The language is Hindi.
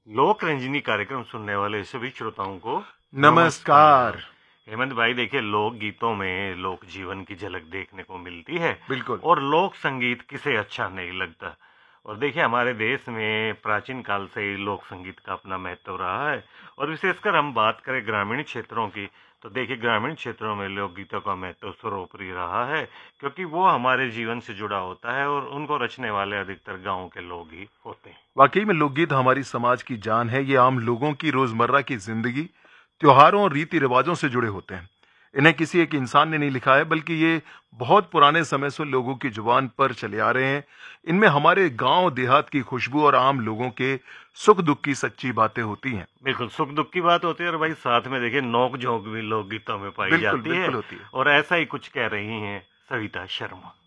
लोक रंजनी कार्यक्रम सुनने वाले सभी श्रोताओं को नमस्कार। हेमंत भाई, देखिए, लोक गीतों में लोक जीवन की झलक देखने को मिलती है। बिल्कुल। और लोक संगीत किसे अच्छा नहीं लगता। और देखिए, हमारे देश में प्राचीन काल से ही लोक संगीत का अपना महत्व रहा है। और विशेषकर हम बात करें ग्रामीण क्षेत्रों की, तो देखिए, ग्रामीण क्षेत्रों में लोकगीतों का महत्व सर्वोपरि रहा है, क्योंकि वो हमारे जीवन से जुड़ा होता है और उनको रचने वाले अधिकतर गांव के लोग ही होते हैं। वाकई में लोकगीत हमारी समाज की जान है। ये आम लोगों की रोजमर्रा की जिंदगी, त्योहारों और रीति रिवाजों से जुड़े होते हैं। इन्हें किसी एक इंसान ने नहीं लिखा है, बल्कि ये बहुत पुराने समय से लोगों की जुबान पर चले आ रहे हैं। इनमें हमारे गांव देहात की खुशबू और आम लोगों के सुख दुख की सच्ची बातें होती हैं। बिल्कुल, सुख दुख की बात होती है और भाई साथ में देखिए नोक झोंक भी लोकगीतों में पाई बिल्कुल जाती है। बिल्कुल होती है। और ऐसा ही कुछ कह रही हैं सविता शर्मा।